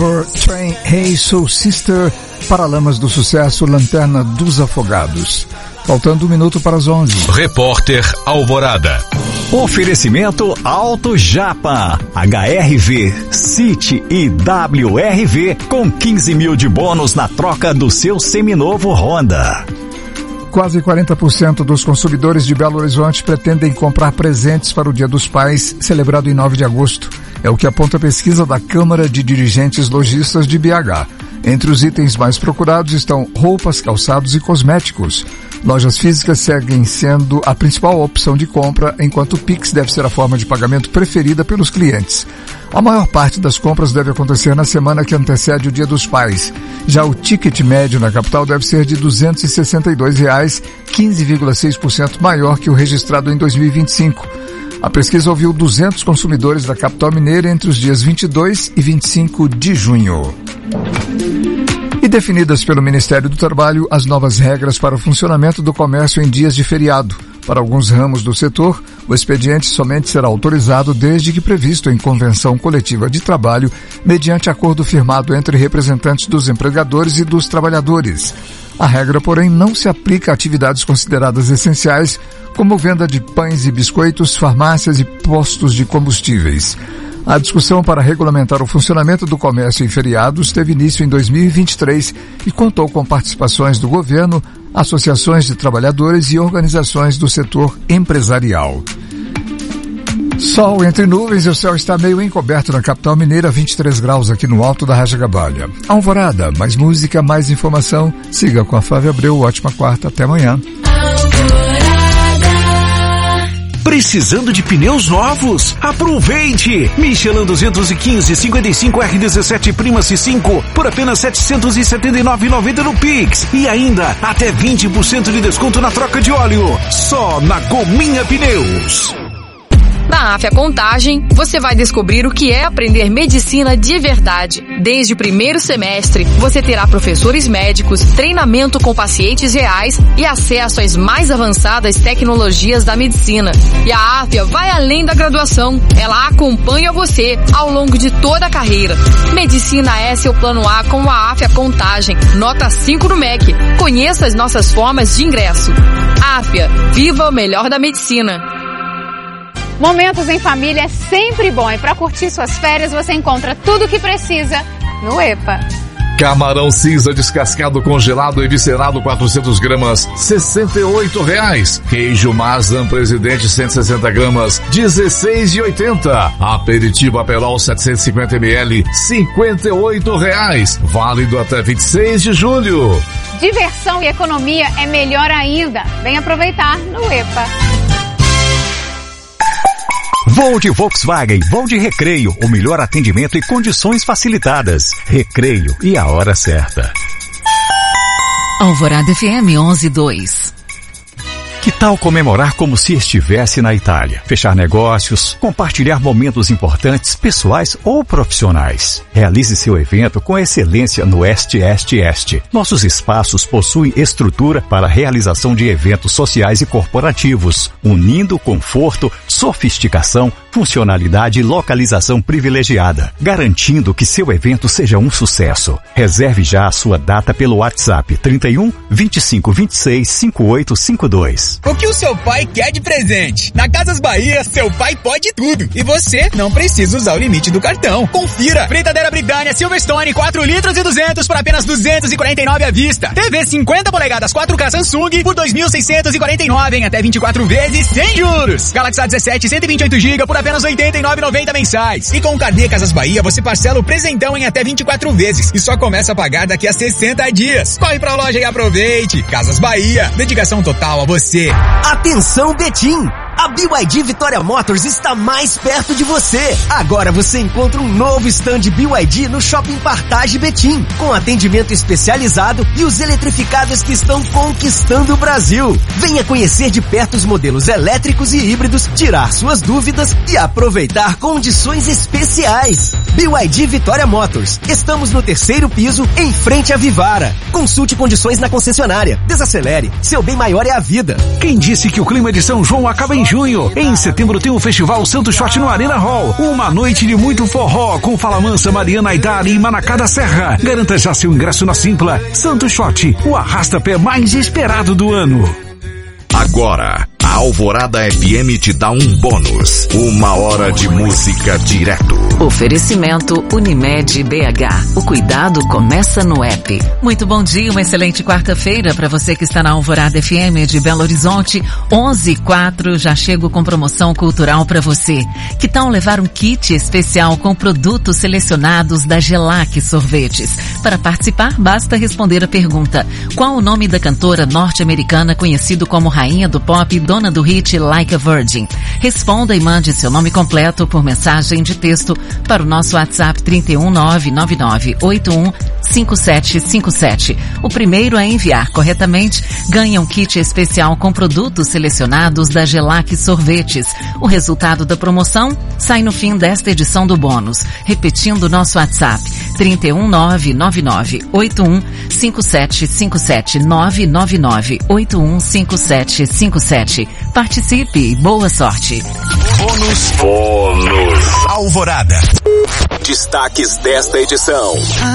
cover Train Hey Soul Sister, Paralamas do Sucesso, Lanterna dos Afogados. Faltando 1 minuto para as 11. Repórter Alvorada. Oferecimento Auto Japa, HRV, City e WRV com 15 mil de bônus na troca do seu seminovo Honda. Quase 40% dos consumidores de Belo Horizonte pretendem comprar presentes para o Dia dos Pais, celebrado em 9 de agosto. É o que aponta a pesquisa da Câmara de Dirigentes Lojistas de BH. Entre os itens mais procurados estão roupas, calçados e cosméticos. Lojas físicas seguem sendo a principal opção de compra, enquanto o Pix deve ser a forma de pagamento preferida pelos clientes. A maior parte das compras deve acontecer na semana que antecede o Dia dos Pais. Já o ticket médio na capital deve ser de R$ 262, 15,6% maior que o registrado em 2025. A pesquisa ouviu 200 consumidores da capital mineira entre os dias 22 e 25 de junho. E definidas pelo Ministério do Trabalho as novas regras para o funcionamento do comércio em dias de feriado. Para alguns ramos do setor, o expediente somente será autorizado desde que previsto em convenção coletiva de trabalho, mediante acordo firmado entre representantes dos empregadores e dos trabalhadores. A regra, porém, não se aplica a atividades consideradas essenciais, como venda de pães e biscoitos, farmácias e postos de combustíveis. A discussão para regulamentar o funcionamento do comércio em feriados teve início em 2023 e contou com participações do governo, associações de trabalhadores e organizações do setor empresarial. Sol entre nuvens e o céu está meio encoberto na capital mineira, 23 graus aqui no alto da Rajagabalha. Alvorada, mais música, mais informação. Siga com a Flávia Abreu. Ótima quarta, até amanhã. Precisando de pneus novos? Aproveite! Michelin 215 55 R17 Prima C5 por apenas R$ 779,90 no Pix. E ainda até 20% de desconto na troca de óleo. Só na Gominha Pneus. Na AFIA Contagem, você vai descobrir o que é aprender medicina de verdade. Desde o primeiro semestre, você terá professores médicos, treinamento com pacientes reais e acesso às mais avançadas tecnologias da medicina. E a AFIA vai além da graduação. Ela acompanha você ao longo de toda a carreira. Medicina é seu plano A com a AFIA Contagem. Nota 5 no MEC. Conheça as nossas formas de ingresso. AFIA, viva o melhor da medicina. Momentos em família é sempre bom e para curtir suas férias você encontra tudo o que precisa no EPA. Camarão cinza descascado congelado e viscerado 400 gramas, R$ 68,00. Queijo Mazan Presidente 160 gramas, R$ 16,80. Aperitivo Aperol 750 ml, R$ 58,00. Válido até 26 de julho. Diversão e economia é melhor ainda. Vem aproveitar no EPA. Voo de Volkswagen, voo de Recreio, o melhor atendimento e condições facilitadas. Recreio e a hora certa. Alvorada FM 11.2. Que tal comemorar como se estivesse na Itália? Fechar negócios, compartilhar momentos importantes, pessoais ou profissionais. Realize seu evento com excelência no Este. Nossos espaços possuem estrutura para a realização de eventos sociais e corporativos, unindo conforto, sofisticação, funcionalidade e localização privilegiada, garantindo que seu evento seja um sucesso. Reserve já a sua data pelo WhatsApp 31 25 26 5852. O que o seu pai quer de presente? Na Casas Bahia, seu pai pode tudo. E você não precisa usar o limite do cartão. Confira. Fritadeira Britânia Silverstone 4 litros e 200 por apenas 249 à vista. TV 50 polegadas 4K Samsung por 2.649 em até 24 vezes sem juros. Galaxy A17 128 GB por apenas 89,90 mensais. E com o Carnê Casas Bahia, você parcela o presentão em até 24 vezes. E só começa a pagar daqui a 60 dias. Corre pra loja e aproveite. Casas Bahia. Dedicação total a você. Atenção, Betim! A BYD Vitória Motors está mais perto de você. Agora você encontra um novo stand BYD no Shopping Partage Betim, com atendimento especializado e os eletrificados que estão conquistando o Brasil. Venha conhecer de perto os modelos elétricos e híbridos, tirar suas dúvidas e aproveitar condições especiais. BYD Vitória Motors. Estamos no 3º piso, em frente à Vivara. Consulte condições na concessionária. Desacelere. Seu bem maior é a vida. Quem disse que o clima de São João acaba em junho? Em setembro tem o Festival Santo Shot no Arena Hall. Uma noite de muito forró com Fala Mansa, Mariana Aidar e Manacá da Serra. Garanta já seu ingresso na Simpla. Santo Shot, o arrasta-pé mais esperado do ano. Agora, a Alvorada FM te dá um bônus. 1 hora de música direto. Oferecimento Unimed BH. O cuidado começa no app. Muito bom dia, uma excelente quarta-feira para você que está na Alvorada FM de Belo Horizonte. 11:04, já chego com promoção cultural para você. Que tal levar um kit especial com produtos selecionados da Gelac Sorvetes? Para participar, basta responder a pergunta: qual o nome da cantora norte-americana conhecida como Rainha do Pop e dona do hit Like a Virgin? Responda e mande seu nome completo por mensagem de texto para o nosso WhatsApp 31999815757. O primeiro a enviar corretamente ganha um kit especial com produtos selecionados da Gelac Sorvetes. O resultado da promoção sai no fim desta edição do bônus. Repetindo o nosso WhatsApp 31999815757 999815757. Participe e boa sorte. Bônus Alvorada. Destaques desta edição.